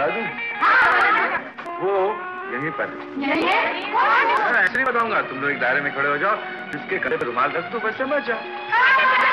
बता दूं? वो यहीं पर ऐसे नहीं बताऊंगा। तुम लोग एक दायरे में खड़े हो जाओ, जिसके गले पे रुमाल रख दो, बस समझ जाओ।